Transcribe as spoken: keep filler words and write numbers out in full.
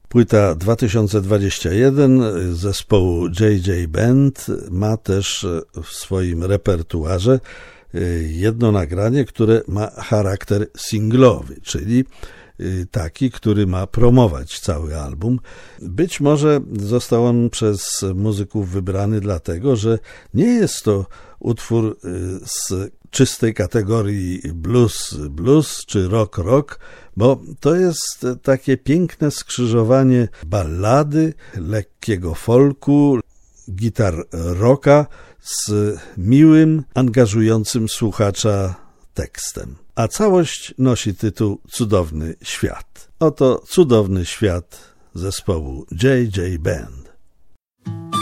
Płyta dwa tysiące dwudziesty pierwszy zespołu J J Band ma też w swoim repertuarze jedno nagranie, które ma charakter singlowy, czyli taki, który ma promować cały album. Być może został on przez muzyków wybrany dlatego, że nie jest to utwór z czystej kategorii blues, blues czy rock, rock, bo to jest takie piękne skrzyżowanie ballady, lekkiego folku, gitar rocka z miłym, angażującym słuchacza tekstem. A całość nosi tytuł Cudowny Świat. Oto cudowny świat zespołu J J Band.